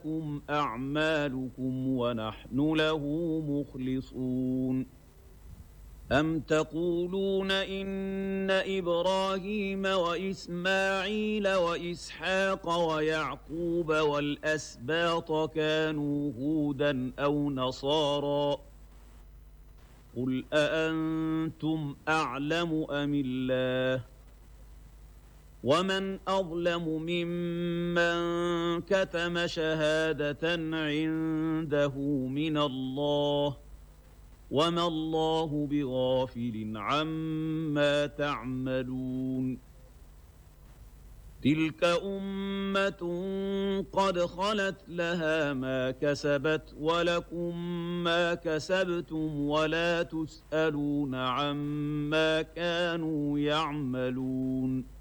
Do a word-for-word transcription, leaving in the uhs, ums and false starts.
لكم أعمالكم ونحن له مخلصون أم تقولون إن إبراهيم وإسماعيل وإسحاق ويعقوب والأسباط كانوا هودا أو نصارى قل أأنتم أعلم أم الله ومن أظلم ممن كتم شهادة عنده من الله وما الله بغافل عما تعملون تلك أمة قد خلت لها ما كسبت ولكم ما كسبتم ولا تسألون عما كانوا يعملون